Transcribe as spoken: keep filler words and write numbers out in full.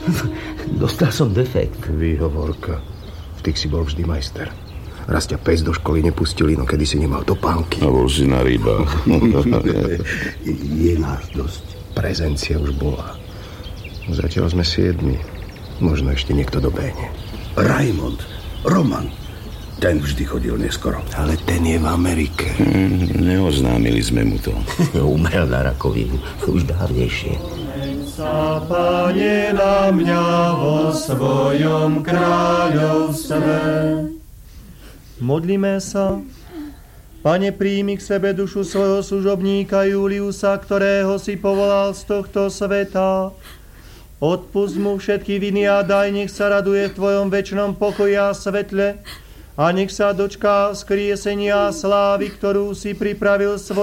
Dostal som defekt. Výhovorka. V tých si bol vždy majster. Raz ťa pes do školy nepustili, no kedy si nemal topánky. A bol si na rybách. Je nás dosť. Prezencia už bola. Zatiaľ sme siedmi. Možno ešte niekto dobehne. Raimond, Roman, ten vždy chodil neskoro. Ale ten je v Amerike. Hmm, neoznámili sme mu to. Umrel na rakovinu. Už dávnejšie. Sa, Pane, na mňa vo svojom kráľovstve. Modlíme sa. Pane, príjmi k sebe dušu svojho služobníka Juliusa, ktorého si povolal z tohto sveta. Odpusť mu všetky viny a daj, nech sa raduje v tvojom večnom pokoji a svetle a nech sa dočká skriesenia a slávy, ktorú si pripravil svoj